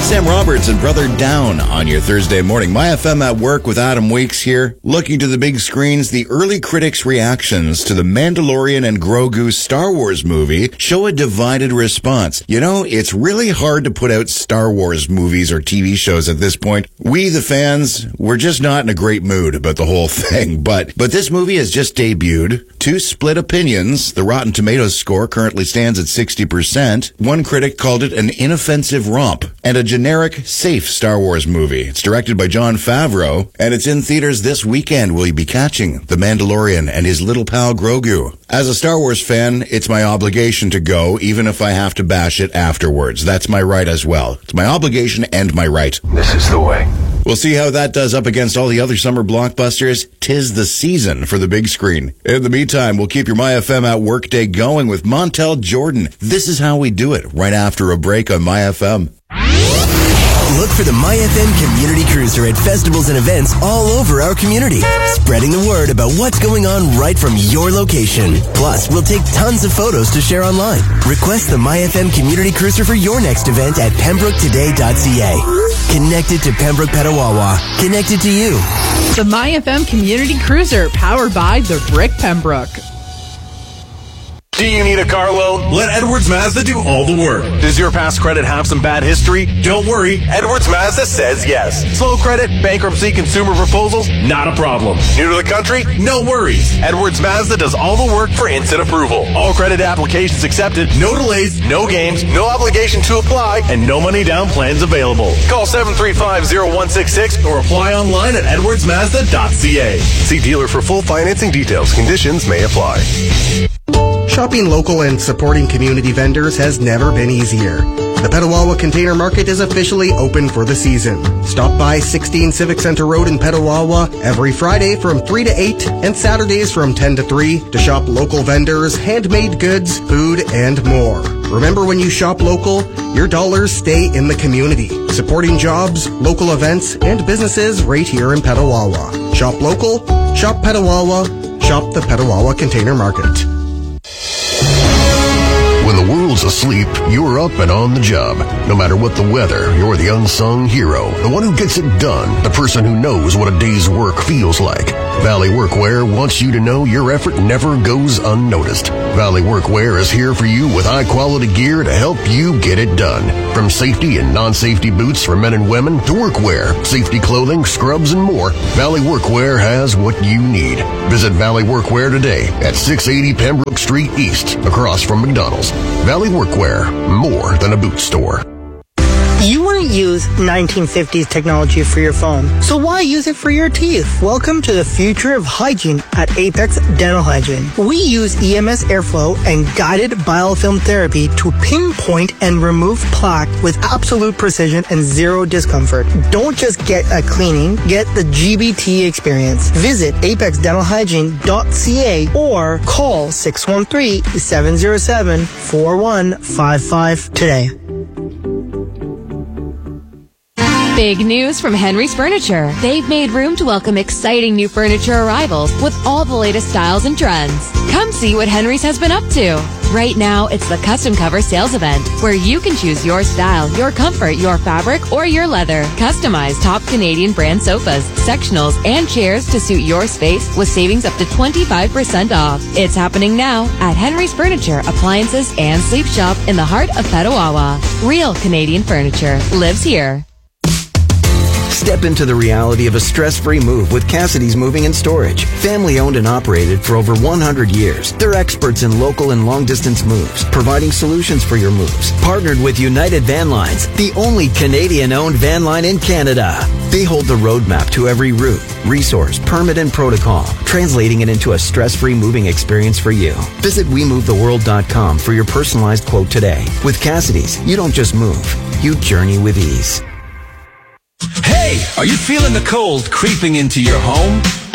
Sam Roberts and Brother Down on your Thursday morning. My FM at Work with Adam Weeks here. Looking to the big screens, the early critics' reactions to the Mandalorian and Grogu Star Wars movie show a divided response. You know, it's really hard to put out Star Wars movies or TV shows at this point. We, the fans, we're just not in a great mood about the whole thing. But this movie has just debuted. Two split opinions. The Rotten Tomatoes score currently stands at 60%. One critic called it an inoffensive romp and a generic, safe Star Wars movie. It's directed by Jon Favreau, and it's in theaters this weekend. Will you be catching The Mandalorian and his little pal Grogu? As a Star Wars fan, it's my obligation to go, even if I have to bash it afterwards. That's my right as well. It's my obligation and my right. This is the way. We'll see how that does up against all the other summer blockbusters. 'Tis the season for the big screen. In the meantime, we'll keep your My FM at Work day going with Montel Jordan. This is how we do it, right after a break on My FM. Look for the MyFM Community Cruiser at festivals and events all over our community, spreading the word about what's going on right from your location. Plus, we'll take tons of photos to share online. Request the MyFM Community Cruiser for your next event at pembroketoday.ca. Connected to Pembroke Petawawa. Connected to you. The MyFM Community Cruiser, powered by the Brick Pembroke. Do you need a car loan? Let Edwards Mazda do all the work. Does your past credit have some bad history? Don't worry. Edwards Mazda says yes. Slow credit, bankruptcy, consumer proposals? Not a problem. New to the country? No worries. Edwards Mazda does all the work for instant approval. All credit applications accepted. No delays, No games, no obligation to apply, and no money down plans available. Call 735-0166 or apply online at edwardsmazda.ca. See dealer for full financing details. Conditions may apply. Shopping local and supporting community vendors has never been easier. The Petawawa Container Market is officially open for the season. Stop by 16 Civic Center Road in Petawawa every Friday from 3 to 8 and Saturdays from 10 to 3 to shop local vendors, handmade goods, food, and more. Remember, when you shop local, your dollars stay in the community, supporting jobs, local events, and businesses right here in Petawawa. Shop local, shop Petawawa, shop the Petawawa Container Market. When the world's asleep, you're up and on the job. No matter what the weather, you're the unsung hero, the one who gets it done, the person who knows what a day's work feels like. Valley Workwear wants you to know your effort never goes unnoticed. Valley Workwear is here for you with high-quality gear to help you get it done. From safety and non-safety boots for men and women to workwear, safety clothing, scrubs, and more, Valley Workwear has what you need. Visit Valley Workwear today at 680 Pembroke Street East, across from McDonald's. Valley Workwear, more than a boot store. You wouldn't use 1950s technology for your phone, so why use it for your teeth? Welcome to the future of hygiene at Apex Dental Hygiene. We use EMS airflow and guided biofilm therapy to pinpoint and remove plaque with absolute precision and zero discomfort. Don't just get a cleaning, get the GBT experience. Visit apexdentalhygiene.ca or call 613-707-4155 today. Big news from Henry's Furniture. They've made room to welcome exciting new furniture arrivals with all the latest styles and trends. Come see what Henry's has been up to. Right now, it's the Custom Cover Sales Event, where you can choose your style, your comfort, your fabric, or your leather. Customize top Canadian brand sofas, sectionals, and chairs to suit your space with savings up to 25% off. It's happening now at Henry's Furniture, Appliances, and Sleep Shop in the heart of Petawawa. Real Canadian furniture lives here. Step into the reality of a stress-free move with Cassidy's Moving and Storage. Family-owned and operated for over 100 years. They're experts in local and long-distance moves, providing solutions for your moves. Partnered with United Van Lines, the only Canadian-owned van line in Canada. They hold the roadmap to every route, resource, permit, and protocol, translating it into a stress-free moving experience for you. Visit WeMoveTheWorld.com for your personalized quote today. With Cassidy's, you don't just move, you journey with ease. Hey, are you feeling the cold creeping into your home?